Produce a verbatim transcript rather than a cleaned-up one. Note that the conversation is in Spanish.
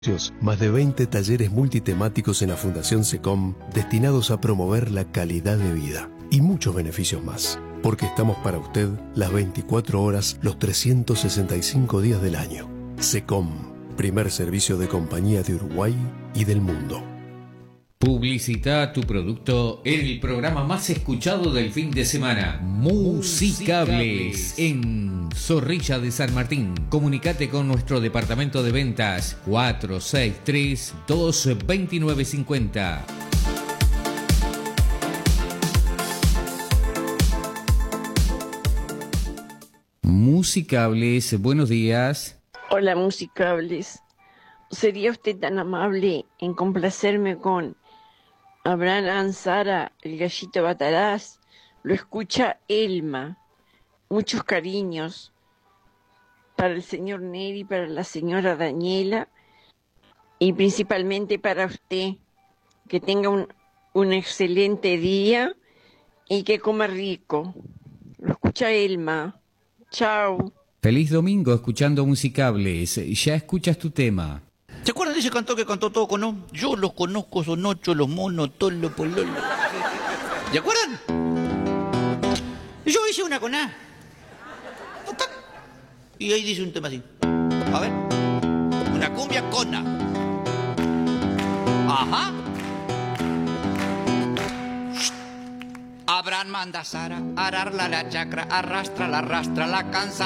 Más de veinte talleres multitemáticos en la Fundación SECOM destinados a promover la calidad de vida y muchos beneficios más, porque estamos para usted las veinticuatro horas, los trescientos sesenta y cinco días del año. SECOM, primer servicio de compañía de Uruguay y del mundo. Publicita tu producto en el programa más escuchado del fin de semana, Musicables, en Zorrilla de San Martín. Comunicate con nuestro departamento de ventas cuatro seis tres, dos dos nueve cinco cero. Musicables, buenos días. Hola, Musicables. ¿Sería usted tan amable en complacerme con Abraham Ansara, el gallito Bataraz? Lo escucha Elma. Muchos cariños para el señor Neri, para la señora Daniela y principalmente para usted. Que tenga un, un excelente día y que coma rico. Lo escucha Elma. Chao. Feliz domingo escuchando Musicables. Ya escuchas tu tema. ¿Se acuerdan de ese cantor que cantó todo con no? Yo los conozco, son ocho, los monos, tolo, pololo. ¿Se acuerdan? Yo hice una con A. Y ahí dice un tema así. A ver. Una cumbia con A. Ajá. Abraham manda a Sara, ararla la chacra, arrastra la arrastra, la cansa.